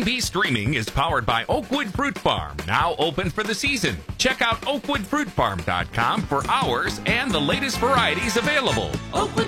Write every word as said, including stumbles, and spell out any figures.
B Streaming is powered by Oakwood Fruit Farm, now open for the season. Check out oakwood fruit farm dot com for hours and the latest varieties available. Oakwood